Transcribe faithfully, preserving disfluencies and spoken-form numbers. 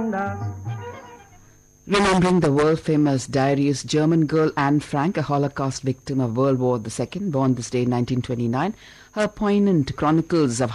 Remembering the world-famous diarist German girl Anne Frank, a Holocaust victim of World War the Second, born this day in nineteen twenty-nine, her poignant chronicles of